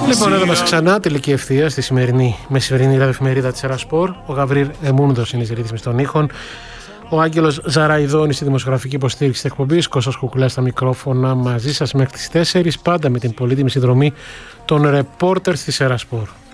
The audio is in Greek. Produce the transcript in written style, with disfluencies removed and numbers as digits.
Λοιπόν, εδώ είμαστε ξανά, τελική ευθεία στη μεσημερινή ραδιοεφημερίδα της Ερασπορ. Ο Γαβρίλ Εμούνδος είναι στη ρύθμιση των ήχων. Ο Άγγελος Ζαραϊδόνης στη δημοσιογραφική υποστήριξη της εκπομπής. Κώστας Κουκουλάς στα μικρόφωνα μαζί σας μέχρι τις 4, πάντα με την πολύτιμη συνδρομή των ρεπόρτερς της Ερασπορ.